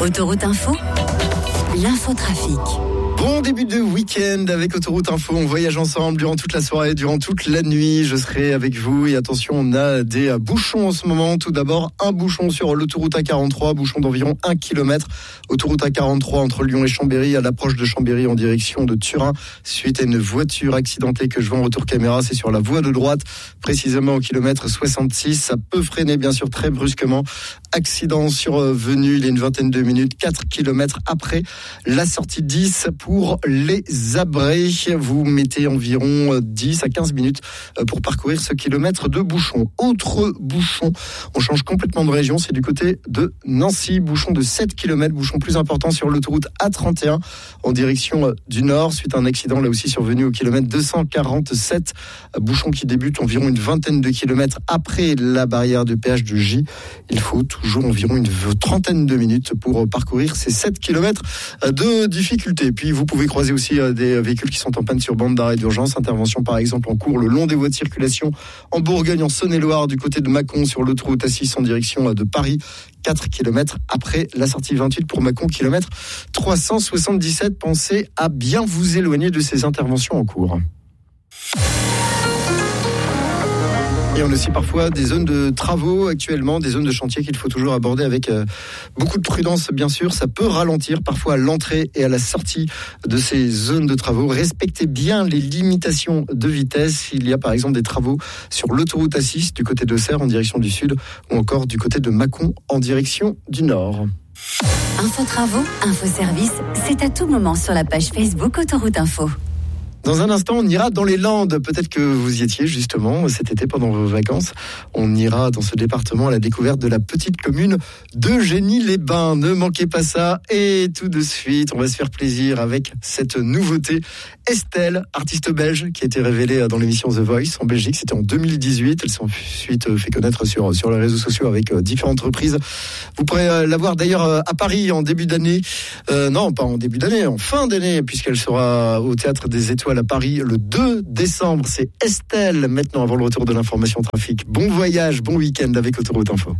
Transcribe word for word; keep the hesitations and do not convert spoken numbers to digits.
Autoroute Info, l'infotrafic. Bon début de week-end avec Autoroute Info. On voyage ensemble durant toute la soirée, durant toute la nuit. Je serai avec vous et attention, on a des bouchons en ce moment. Tout d'abord, un bouchon sur l'autoroute A quarante-trois, bouchon d'environ un kilomètre. Autoroute A quarante-trois entre Lyon et Chambéry, à l'approche de Chambéry en direction de Turin. Suite à une voiture accidentée que je vois en retour caméra, c'est sur la voie de droite, précisément au kilomètre soixante-six. Ça peut freiner bien sûr très brusquement. Accident survenu il y a une vingtaine de minutes, quatre kilomètres après la sortie dix pour les Abrets. Vous mettez environ dix à quinze minutes pour parcourir ce kilomètre de bouchon. Autre bouchon, on change complètement de région, c'est du côté de Nancy. Bouchon de sept kilomètres, bouchon plus important sur l'autoroute A trente et un en direction du nord, suite à un accident là aussi survenu au kilomètre deux cent quarante-sept. Bouchon qui débute environ une vingtaine de kilomètres après la barrière de péage de J. Il faut toujours environ une trentaine de minutes pour parcourir ces sept kilomètres de difficulté. Puis vous pouvez croiser aussi des véhicules qui sont en panne sur bande d'arrêt d'urgence. Intervention par exemple en cours le long des voies de circulation en Bourgogne, en Saône-et-Loire, du côté de Mâcon sur l'autoroute A six en direction de Paris. quatre kilomètres après la sortie vingt-huit pour Mâcon, kilomètre trois cent soixante-dix-sept. Pensez à bien vous éloigner de ces interventions en cours. Et on a aussi parfois des zones de travaux actuellement, des zones de chantier qu'il faut toujours aborder avec euh, beaucoup de prudence bien sûr. Ça peut ralentir parfois à l'entrée et à la sortie de ces zones de travaux. Respectez bien les limitations de vitesse. Il y a par exemple des travaux sur l'autoroute A six du côté de Serres en direction du sud ou encore du côté de Mâcon en direction du nord. Info travaux, info service, c'est à tout moment sur la page Facebook Autoroute Info. Dans un instant, on ira dans les Landes. Peut-être que vous y étiez justement cet été pendant vos vacances. On ira dans ce département à la découverte de la petite commune d'Eugénie-les-Bains. Ne manquez pas ça. Et tout de suite, on va se faire plaisir avec cette nouveauté. Estelle, artiste belge, qui a été révélée dans l'émission The Voice en Belgique. C'était en deux mille dix-huit. Elle s'est ensuite fait connaître sur, sur les réseaux sociaux avec différentes reprises. Vous pourrez la voir d'ailleurs à Paris en début d'année. Euh, non, pas en début d'année, en fin d'année, puisqu'elle sera au Théâtre des Étoiles à Paris le deux décembre. C'est Estelle maintenant avant le retour de l'information trafic. Bon voyage, bon week-end avec Autoroute Info.